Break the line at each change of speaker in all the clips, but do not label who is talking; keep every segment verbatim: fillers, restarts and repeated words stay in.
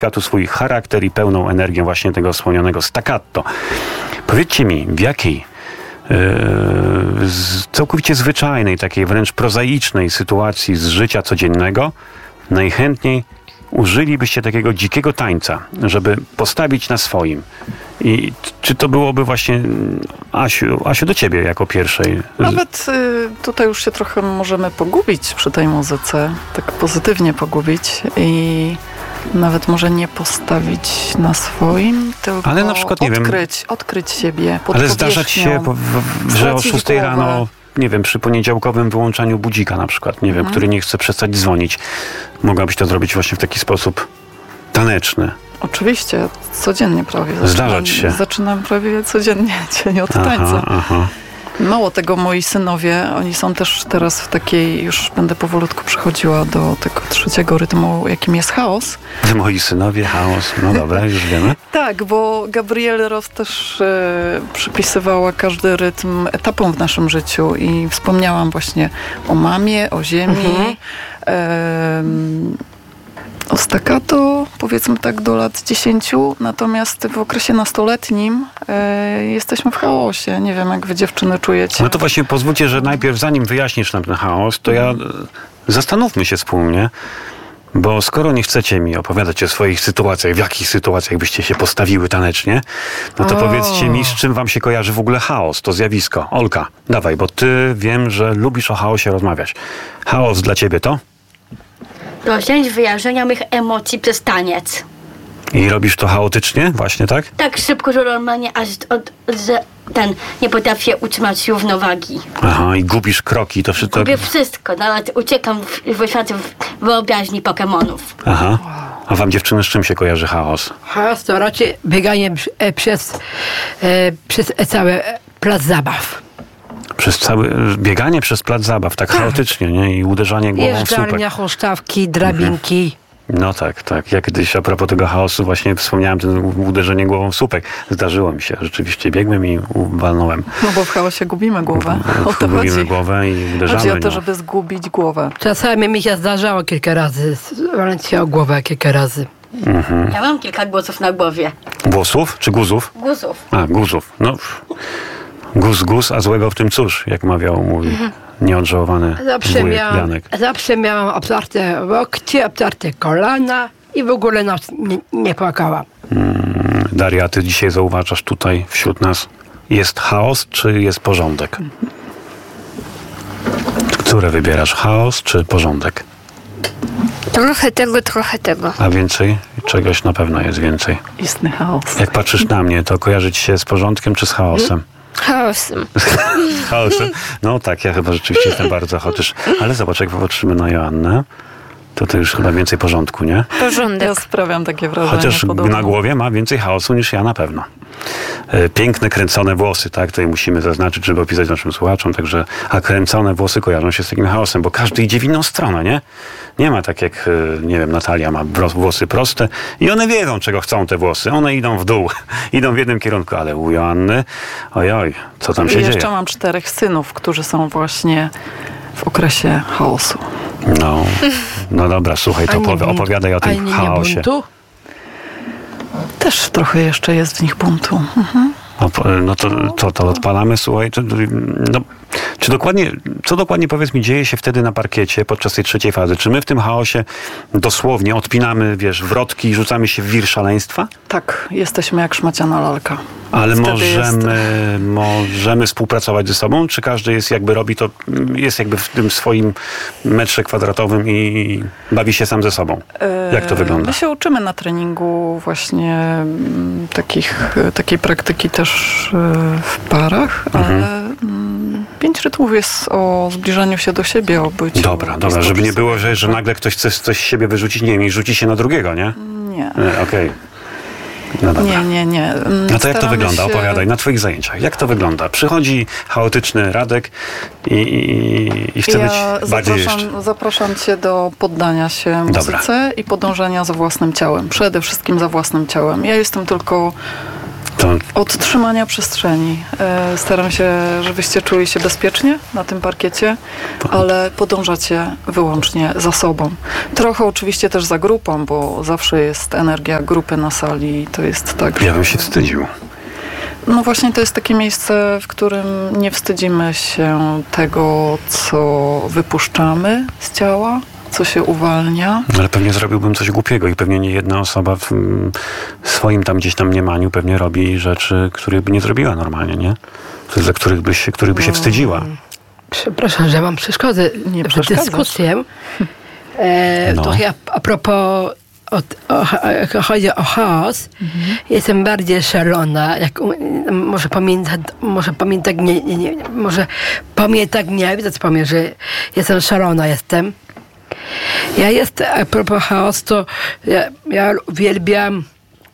światu swój charakter i pełną energię właśnie tego wspomnianego staccato. Powiedzcie mi, w jakiej yy, z całkowicie zwyczajnej, takiej wręcz prozaicznej sytuacji z życia codziennego najchętniej użylibyście takiego dzikiego tańca, żeby postawić na swoim? I czy to byłoby właśnie, Asiu, Asiu do ciebie jako pierwszej?
Nawet y, tutaj już się trochę możemy pogubić przy tej muzyce, tak pozytywnie pogubić i nawet może nie postawić na swoim, tylko
ale na przykład, nie
odkryć,
wiem,
odkryć siebie pod
ale zdarzać się, w, w, że o szóstej rano, nie wiem, przy poniedziałkowym wyłączaniu budzika na przykład, nie wiem, hmm. który nie chce przestać dzwonić. Mogłabyś to zrobić właśnie w taki sposób taneczny.
Oczywiście, codziennie prawie. Zaczynam,
Zdarzać się.
Zaczynam prawie codziennie dzień od
aha,
tańca.
Aha.
Mało tego, moi synowie, oni są też teraz w takiej, już będę powolutku przechodziła do tego trzeciego rytmu, jakim jest chaos.
Moi synowie, chaos, no dobra, już wiemy.
Tak, bo Gabrielle Roth też e, przypisywała każdy rytm etapom w naszym życiu i wspomniałam właśnie o mamie, o ziemi, mhm. e, o staccato, powiedzmy tak do lat dziesięciu, natomiast w okresie nastoletnim e, jesteśmy w chaosie. Nie wiem, jak wy dziewczyny czujecie.
No to właśnie pozwólcie, że najpierw, zanim wyjaśnisz nam ten chaos, to ja zastanówmy się wspólnie, bo skoro nie chcecie mi opowiadać o swoich sytuacjach, w jakich sytuacjach byście się postawiły tanecznie, no to o. powiedzcie mi, z czym wam się kojarzy w ogóle chaos, to zjawisko. Olka, dawaj, bo ty wiem, że lubisz o chaosie rozmawiać. Chaos dla ciebie to?
Rozdział wyrażenia mych emocji przez taniec.
I robisz to chaotycznie? Właśnie, tak?
Tak szybko, że normalnie aż od, że ten nie potrafię utrzymać równowagi.
Aha, i gubisz kroki, to wszystko...
Gubię wszystko, nawet uciekam w, w świat wyobraźni Pokemonów.
Aha. A wam, dziewczyny, z czym się kojarzy chaos?
Chaos to raczej bieganie e, przez, e, przez e, cały plac zabaw.
Przez cały, bieganie przez plac zabaw, tak, tak. chaotycznie, nie? I uderzanie głową w słupek.
Jeżdżalnia, huśtawki, drabinki.
Mhm. No tak, tak. Ja kiedyś a propos tego chaosu właśnie wspomniałem ten uderzenie głową w słupek. Zdarzyło mi się. Rzeczywiście biegłem i walnąłem.
No bo w chaosie gubimy głowę. O to
gubimy
chodzi.
głowę i uderzamy.
Chodzi o to,
no.
żeby zgubić głowę.
Czasami mi się zdarzało kilka razy. Walnąć się o głowę kilka razy.
Mhm.
Ja mam kilka głosów na głowie.
Głosów czy guzów?
Guzów.
A, guzów. No, guz, guz, a złego w tym cóż, jak mawiał, mówi mhm. nieodżałowany
zawsze
wujek
miałam,
Janek.
Zawsze miałam obtarte łokcie, obtarte kolana i w ogóle noc nie, nie płakałam.
Hmm, Daria, ty dzisiaj zauważasz tutaj wśród nas, jest chaos czy jest porządek? Mhm. Które wybierasz, chaos czy porządek?
Trochę tego, trochę tego.
A więcej? Czegoś na pewno jest więcej.
Istny chaos.
Jak patrzysz na mnie, to kojarzy ci się z porządkiem czy z chaosem?
Chaosem.
Chaosem? No tak, ja chyba rzeczywiście jestem bardzo chaotyczny. Ale zobacz, jak popatrzymy na Joannę, to to już chyba więcej porządku, nie?
Porządek.
Ja sprawiam takie wrażenie.
Chociaż
podobno.
na głowie ma więcej chaosu niż ja na pewno. Piękne, kręcone włosy, tak? Tutaj musimy zaznaczyć, żeby opisać naszym słuchaczom. Także, a kręcone włosy kojarzą się z takim chaosem, bo każdy idzie w inną stronę, nie? Nie ma tak jak, nie wiem, Natalia ma włosy proste i one wiedzą, czego chcą te włosy. One idą w dół, idą w jednym kierunku, ale u Joanny, ojoj, co tam się
I
dzieje?
jeszcze mam czterech synów, którzy są właśnie w okresie chaosu.
No, no dobra, słuchaj, to opowi- opowiadaj o tym
nie
chaosie.
Buntu?
Też trochę jeszcze jest w nich buntu. Mhm.
No to, to, to odpalamy, słuchaj. To, no, czy dokładnie, co dokładnie, powiedz mi, dzieje się wtedy na parkiecie podczas tej trzeciej fazy? Czy my w tym chaosie dosłownie odpinamy, wiesz, wrotki i rzucamy się w wir szaleństwa?
Tak, jesteśmy jak szmaciana lalka.
Ale
Wtedy
możemy,
jest...
możemy współpracować ze sobą? Czy każdy jest jakby robi to, jest jakby w tym swoim metrze kwadratowym i bawi się sam ze sobą? Jak to wygląda?
My się uczymy na treningu właśnie m, takich, takiej praktyki też w parach, mhm. ale m, pięć rytmów jest o zbliżaniu się do siebie, o byciu.
Dobra, dobra, żeby nie było, że, że nagle ktoś chce coś z siebie wyrzucić, nie wiem, i rzuci się na drugiego, nie?
Nie.
Okej. Okay. No dobra.
Nie, nie, nie.
No to jak to wygląda?
Się...
Opowiadaj na twoich zajęciach. Jak to wygląda? Przychodzi chaotyczny Radek i, i, i chce
ja
być bardziej
zapraszam,
jeszcze.
zapraszam cię do poddania się muzyce Dobra. i podążania za własnym ciałem. Przede wszystkim za własnym ciałem. Ja jestem tylko
To
Od trzymania przestrzeni. E, Staram się, żebyście czuli się bezpiecznie na tym parkiecie, ale podążacie wyłącznie za sobą. Trochę oczywiście też za grupą, bo zawsze jest energia grupy na sali. To jest tak,
ja bym
że-
się wstydził.
No właśnie to jest takie miejsce, w którym nie wstydzimy się tego, co wypuszczamy z ciała, co się uwalnia.
Ale pewnie zrobiłbym coś głupiego i pewnie nie jedna osoba w mm, swoim tam gdzieś tam mniemaniu pewnie robi rzeczy, których by nie zrobiła normalnie, nie? Za których by się, których by się wstydziła.
Przepraszam, że mam przeszkody
Nie
w
przeszkadzasz.
dyskusję. E,
No.
To ja a propos, o, o, jak chodzi o chaos, jestem bardziej szalona, jak, u- może pamiętać, może pamiętać, nie, nie, nie, może pamiętać, nie widać powiem, że jestem szalona, jestem. Ja jest, a propos chaos, to ja, ja uwielbiam,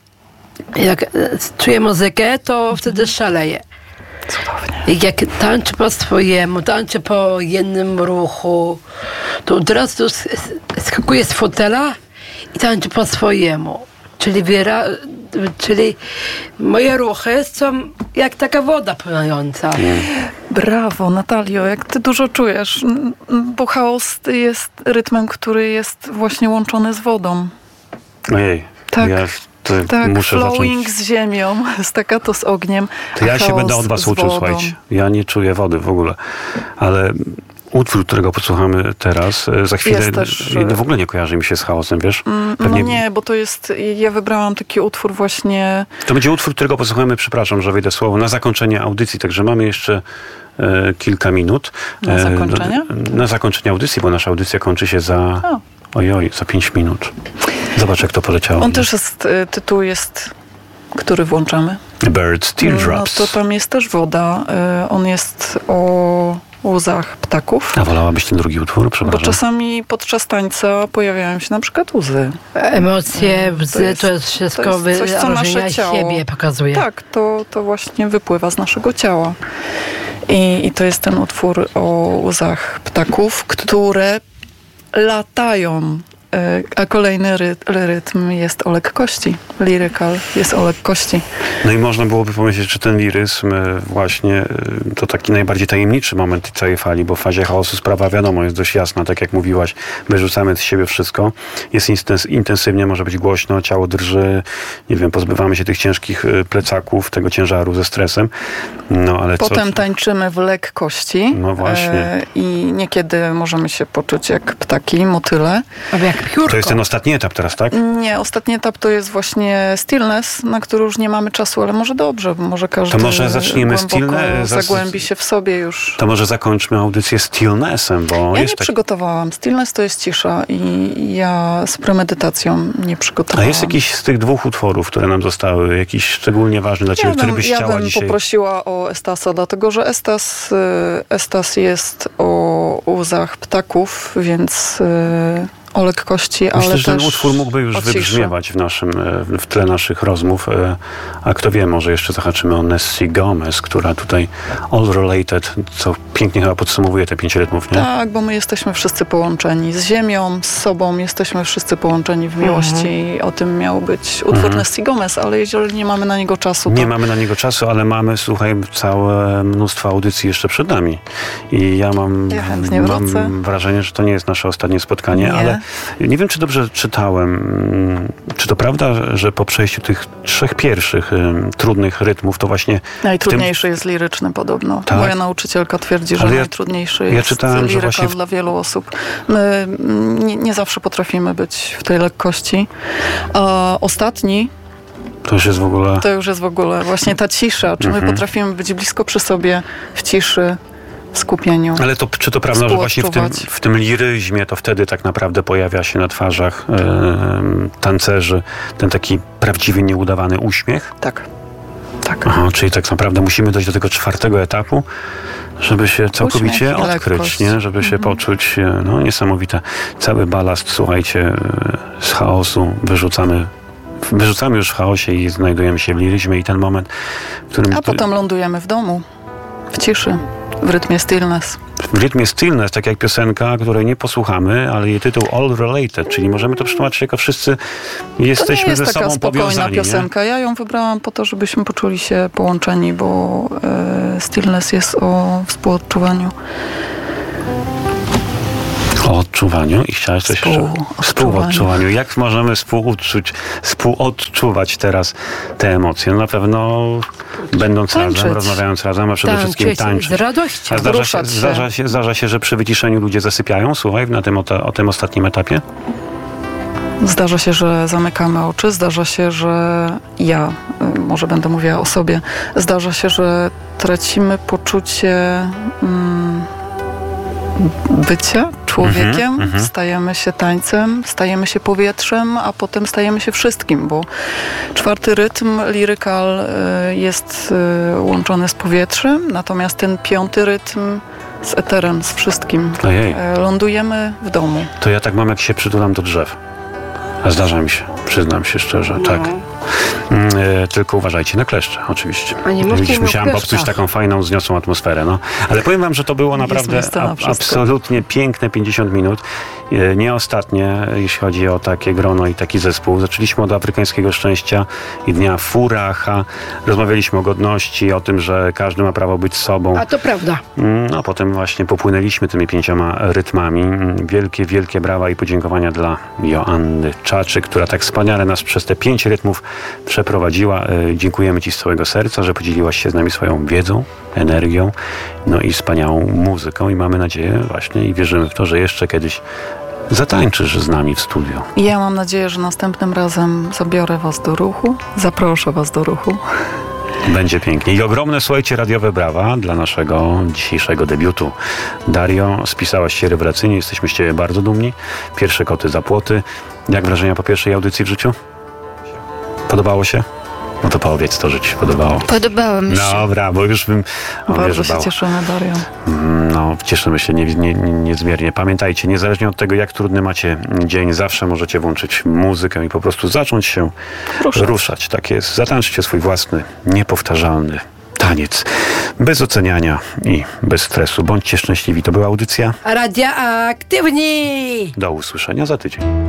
jak e, czuję muzykę, to wtedy szaleję.
Cudownie.
I jak tańczę po swojemu, tańczę po jednym ruchu, to od razu sk- skakuję z fotela i tańczę po swojemu. Czyli, wyra, czyli moje ruchy są jak taka woda płynąca.
Brawo, Natalio, jak ty dużo czujesz, n- n- bo chaos jest rytmem, który jest właśnie łączony z wodą.
Ojej,
Tak,
ja to
Tak,
muszę
flowing
zacząć.
z ziemią, staccato z ogniem,
To
a
ja się
chaos
będę od was
z
uczył,
wodą.
słuchajcie. Ja nie czuję wody w ogóle, ale utwór, którego posłuchamy teraz, e, za chwilę
Jest też,
e, w ogóle nie kojarzy mi się z chaosem, wiesz?
No nie, bo to jest, ja wybrałam taki utwór właśnie,
To będzie utwór, którego posłuchamy, przepraszam, że wyjdę słowo, na zakończenie audycji, także mamy jeszcze e, kilka minut.
Na
E,
zakończenie?
do- na zakończenie audycji, bo nasza audycja kończy się za,
O.
ojoj, za pięć minut. Zobacz, jak to poleciało.
on też jest, y, tytuł jest, który włączamy.
Birds, Teardrops.
No to tam jest też woda, y, on jest o łzach ptaków.
A wolałabyś ten drugi utwór?
Bo
Przepraszam.
czasami podczas tańca pojawiają się na przykład łzy.
Emocje,
To
łzy,
jest-
to jest wszystko
to jest coś, co nasze
wyrażenia
ciało-
siebie pokazuje.
Tak, to, to właśnie wypływa z naszego ciała. I, I to jest ten utwór o łzach ptaków, które latają. Y, A kolejny ry, rytm jest o lekkości. Lyrical jest o lekkości.
No i można byłoby pomyśleć, czy ten liryzm e, właśnie e, to taki najbardziej tajemniczy moment całej fali, bo w fazie chaosu sprawa wiadomo jest dość jasna, tak jak mówiłaś, wyrzucamy z siebie wszystko, jest intens- intensywnie, może być głośno, ciało drży, nie wiem, pozbywamy się tych ciężkich e, plecaków, tego ciężaru ze stresem, no ale
Potem
co...
tańczymy w lekkości.
No właśnie.
e, I niekiedy możemy się poczuć jak ptaki, motyle.
Albo jak piórko.
To jest ten ostatni etap teraz, tak?
Nie, ostatni etap to jest właśnie stillness, na który już nie mamy czasu, ale może dobrze, bo może każdy
To może zaczniemy
głęboko
stillness- zas-
zagłębi się w sobie już.
To może zakończmy audycję stillnessem, bo
Ja nie
jest tak...
przygotowałam. Stillness to jest cisza i ja z premedytacją nie
A
przygotowałam.
jest jakiś z tych dwóch utworów, które nam zostały, jakiś szczególnie ważny dla ciebie,
ja
który
bym,
byś
ja
chciała
bym
dzisiaj...
poprosiła o Estasa, dlatego że Estas, y, Estas jest o łzach ptaków, więc y, o lekkości, ale
Myślę, że ten
też
utwór mógłby już
o ciszy.
wybrzmiewać w, naszym, e, w tle naszych rozmów. e, A kto wie, może jeszcze zahaczymy o Nessie Gomez, która tutaj All Related, co pięknie chyba podsumowuje te pięć rytmów, nie?
Tak, bo my jesteśmy wszyscy połączeni z ziemią, z sobą, jesteśmy wszyscy połączeni w miłości i o tym miał być utwór
Mhm.
Nessie Gomez, ale jeżeli nie mamy na niego czasu, to
Nie mamy na niego czasu, ale mamy, słuchaj, całe mnóstwo audycji jeszcze przed nami. I ja mam,
Ja chętnie wrócę.
mam wrażenie, że to nie jest nasze ostatnie spotkanie,
Nie.
ale nie wiem, czy dobrze czytałem. mm, Czy to prawda, że po przejściu tych trzech pierwszych ym, trudnych rytmów, to właśnie
najtrudniejszy jest liryczny podobno.
Tak?
Moja nauczycielka twierdzi, że
Ale ja-
najtrudniejszy
ja
jest
czytałem, że
liryka
właśnie w-
dla wielu osób. My mm, nie, nie zawsze potrafimy być w tej lekkości. A ostatni
to już jest w ogóle...
to już jest w ogóle właśnie ta cisza, czy my
Mhm.
potrafimy być blisko przy sobie w ciszy, w skupieniu.
Ale to, czy to prawda, że właśnie w tym,
Współodczuwać.
w tym liryzmie to wtedy tak naprawdę pojawia się na twarzach em, tancerzy ten taki prawdziwy, nieudawany uśmiech?
Tak. Tak.
Aha, czyli tak naprawdę musimy dojść do tego czwartego etapu, żeby się całkowicie
Uśmiech i
odkryć,
lekkość.
nie? Żeby się poczuć, e, no niesamowite. Cały balast, słuchajcie, e, z chaosu wyrzucamy, wyrzucamy już w chaosie i znajdujemy się w liryzmie i ten moment, w którym...
A potem lądujemy w domu, w ciszy, w rytmie stillness.
W rytmie stillness, tak jak piosenka, której nie posłuchamy, ale jej tytuł All Related, czyli możemy to przetłumaczyć jako wszyscy jesteśmy
to nie jest
ze
taka
sobą
spokojna
powiązani.
piosenka. Ja ją wybrałam po to, żebyśmy poczuli się połączeni, bo e, stillness jest o współodczuwaniu.
O odczuwaniu i chciałaś coś jeszcze?
Współodczuwaniu.
Współodczuwaniu. Jak możemy współodczuć, współodczuwać teraz te emocje? No na pewno będąc
Tańczyć.
razem, rozmawiając razem, a przede
Tańczyć
wszystkim
z
tańczyć.
radością.
A zdarza się,
Ruszać się.
zdarza, się, zdarza się, że przy wyciszeniu ludzie zasypiają? Słuchaj, na tym, o, te, o tym ostatnim etapie?
Zdarza się, że zamykamy oczy, zdarza się, że ja, y, może będę mówiła o sobie, zdarza się, że tracimy poczucie mm, bycia człowiekiem,
Mhm, mhm.
stajemy się tańcem, stajemy się powietrzem, a potem stajemy się wszystkim, bo czwarty rytm, lirykal, y, jest y, łączony z powietrzem, natomiast ten piąty rytm z eterem, z wszystkim.
Ojej.
Y, Lądujemy w domu.
To ja tak mam, jak się przytulam do drzew. A zdarza mi się, przyznam się szczerze, tak. Mm, e, tylko uważajcie na kleszcze, oczywiście.
A nie mówcie
Dziś
mi o
musiałam popsuć
kleszczach.
taką fajną, wzniosłą atmosferę. No. Ale powiem wam, że to było
Jest
naprawdę
miejsce na
ab-
wszystko.
absolutnie piękne pięćdziesiąt minut. E, Nie ostatnie, jeśli chodzi o takie grono i taki zespół. Zaczęliśmy od afrykańskiego szczęścia i dnia Furaha. Rozmawialiśmy o godności, o tym, że każdy ma prawo być sobą.
A to prawda.
No, potem właśnie popłynęliśmy tymi pięcioma rytmami. Wielkie, wielkie brawa i podziękowania dla Joanny Czaczy, która tak wspaniale nas przez te pięć rytmów przeprowadziła. E, Dziękujemy ci z całego serca, że podzieliłaś się z nami swoją wiedzą, energią, no i wspaniałą muzyką i mamy nadzieję właśnie i wierzymy w to, że jeszcze kiedyś zatańczysz z nami w studiu.
I ja mam nadzieję, że następnym razem zabiorę was do ruchu, zaproszę was do ruchu.
Będzie pięknie. I ogromne, słuchajcie, radiowe brawa dla naszego dzisiejszego debiutu. Dario, spisałaś się rewelacyjnie, jesteśmy z ciebie bardzo dumni. Pierwsze koty za płoty. Jak wrażenia po pierwszej audycji w życiu? Podobało się? No to powiedz to, że ci się podobało.
Podobało mi się.
Dobra, bo już bym... o,
Bardzo
wiesz,
się
bał.
cieszymy, Dario.
No, cieszymy się nie, nie, nie, niezmiernie. Pamiętajcie, niezależnie od tego, jak trudny macie dzień, zawsze możecie włączyć muzykę i po prostu zacząć się ruszać. ruszać. Tak jest. Zatańczcie swój własny, niepowtarzalny taniec. Bez oceniania i bez stresu. Bądźcie szczęśliwi. To była audycja.
Radioaktywni!
Do usłyszenia za tydzień.